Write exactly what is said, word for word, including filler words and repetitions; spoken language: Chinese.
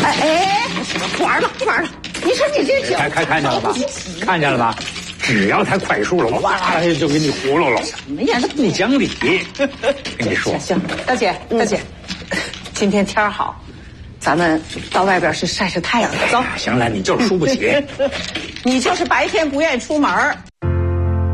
哎哎，完了完了！你说你这看看看见了吧？看见了吧？只要他快输了，我哇啦就给你糊弄了。 你们演的不讲理，跟你说。 行，大姐大姐，今天天好，咱们到外边去晒晒太阳。走。 行了，你就是输不起。 你就是白天不愿意出门，